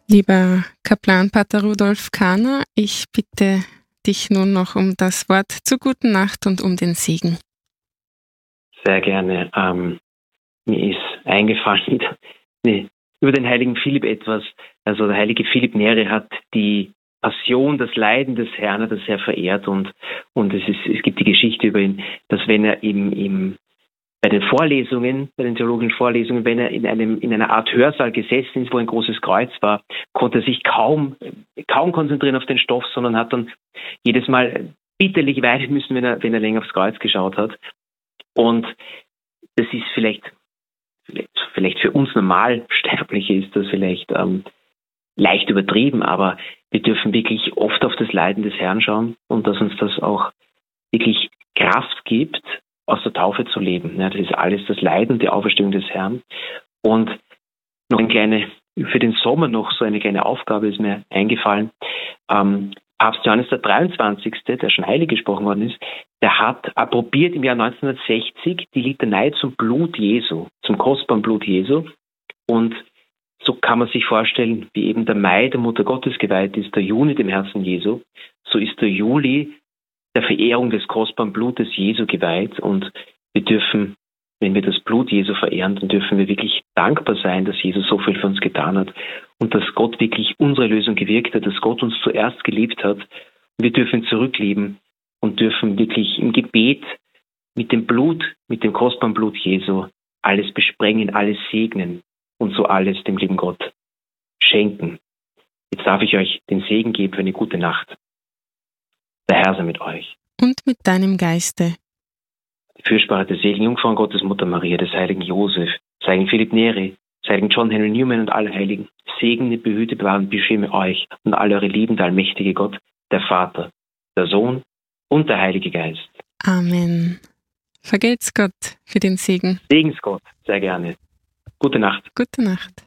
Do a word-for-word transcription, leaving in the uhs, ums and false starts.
Lieber Kaplan Pater Rudolf Kahner, ich bitte dich nun noch um das Wort zur guten Nacht und um den Segen. Sehr gerne. Ähm, mir ist eingefallen nee, über den heiligen Philipp etwas. Also der heilige Philipp Neri hat die Passion, das Leiden des Herrn, hat er sehr verehrt und, und es, ist, es gibt die Geschichte über ihn, dass wenn er im, im bei den Vorlesungen, bei den theologischen Vorlesungen, wenn er in einem in einer Art Hörsaal gesessen ist, wo ein großes Kreuz war, konnte er sich kaum kaum konzentrieren auf den Stoff, sondern hat dann jedes Mal bitterlich weinen müssen, wenn er wenn er länger aufs Kreuz geschaut hat. Und das ist vielleicht vielleicht, vielleicht für uns Normalsterbliche ist das vielleicht ähm, leicht übertrieben, aber wir dürfen wirklich oft auf das Leiden des Herrn schauen und dass uns das auch wirklich Kraft gibt, aus der Taufe zu leben. Ja, das ist alles das Leiden und die Auferstehung des Herrn. Und noch eine kleine, für den Sommer noch so eine kleine Aufgabe ist mir eingefallen. Ähm, Papst Johannes der dreiundzwanzigste., der schon heilig gesprochen worden ist, der hat approbiert im Jahr neunzehnhundertsechzig die Litanei zum Blut Jesu, zum kostbaren Blut Jesu. Und so kann man sich vorstellen, wie eben der Mai der Mutter Gottes geweiht ist, der Juni dem Herzen Jesu, so ist der Juli der Verehrung des kostbaren Blutes Jesu geweiht und wir dürfen, wenn wir das Blut Jesu verehren, dann dürfen wir wirklich dankbar sein, dass Jesus so viel für uns getan hat und dass Gott wirklich unsere Lösung gewirkt hat, dass Gott uns zuerst geliebt hat. Und wir dürfen ihn zurücklieben und dürfen wirklich im Gebet mit dem Blut, mit dem kostbaren Blut Jesu alles besprengen, alles segnen und so alles dem lieben Gott schenken. Jetzt darf ich euch den Segen geben für eine gute Nacht. Der Herr sei mit euch. Und mit deinem Geiste. Die Fürsprache der seligen Jungfrau und Gottes Mutter Maria, des heiligen Josef, des heiligen Philipp Neri, des heiligen John Henry Newman und alle Heiligen, segne, behüte, bewahre und beschirme euch und alle eure Lieben, der allmächtige Gott, der Vater, der Sohn und der Heilige Geist. Amen. Vergelt's Gott für den Segen. Segensgott, sehr gerne. Gute Nacht. Gute Nacht.